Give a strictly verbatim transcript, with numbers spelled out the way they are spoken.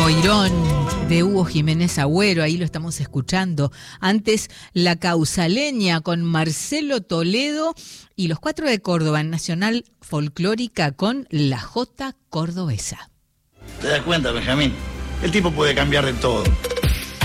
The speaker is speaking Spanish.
Boirón de Hugo Jiménez Agüero, ahí lo estamos escuchando. Antes La Causaleña con Marcelo Toledo y los Cuatro de Córdoba en Nacional Folclórica con La Jota Cordobesa. ¿Te das cuenta, Benjamín? El tipo puede cambiar de todo.